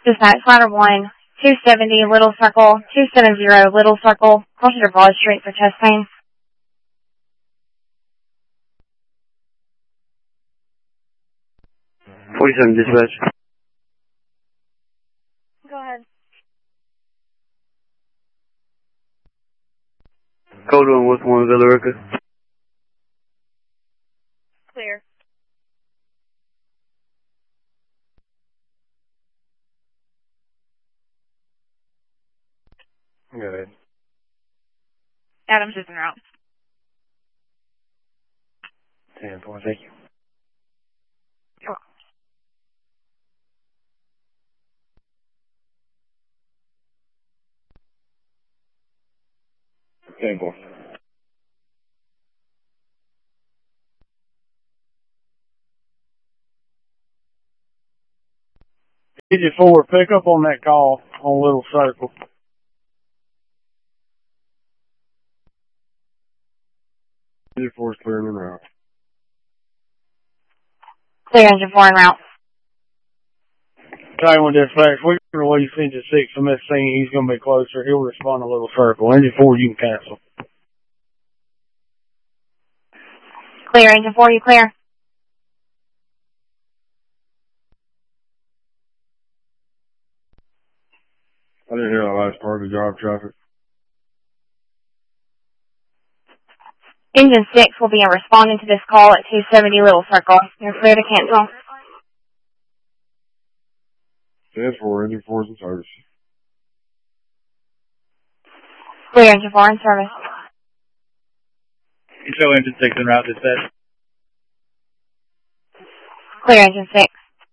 Dispatch ladder 1, 270 Little Circle, 270 Little Circle, closer to Broad Street for chest pain. 47 dispatch. Go ahead. Code 1 with 1 Villarica. Clear. Go ahead. Adams is en route. 10-4, thank you. Sure. Thank you. Digit 4, pick up on that call on Little Circle. Digit 4 is clear en route. Clear engine 4 en route. Try one dispatch. We can release engine 6 from this scene. He's going to be closer. He'll respond to Little Circle. Engine 4, you can cancel. Clear engine 4, you clear? I didn't hear the last part of the job traffic. Engine 6 will be responding to this call at 270 Little Circle. You're clear to cancel. 10-4, engine 4 is in service. Clear engine 4 in service. You show engine 6 en route, dispatch. Clear engine 6.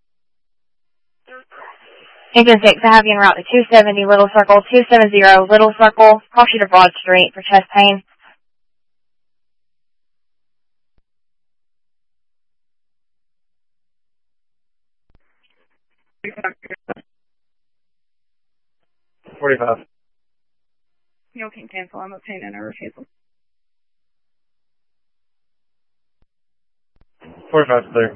Engine 6, I have you en route to 270 Little Circle, 270 Little Circle, closer to Broad Street for chest pain. $45. You can cancel. I'm obtaining a refusal. 45 clear.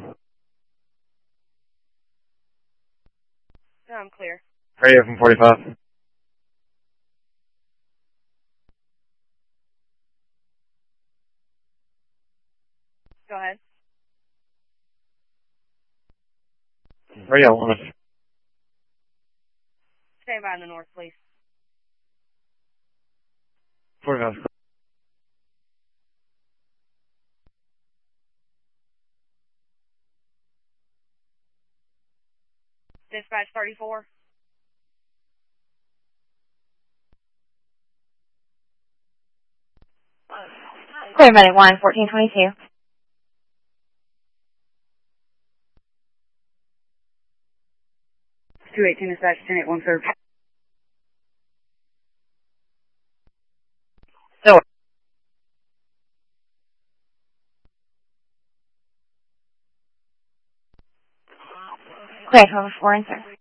No, I'm clear. Radio from 45. Go ahead. Radio 1. Stand by in the north, please. 45 clear. Dispatch 34. Clear medic 1, 1422. Dispatch 10-8-1 serve. So. Clear 12-4 in service.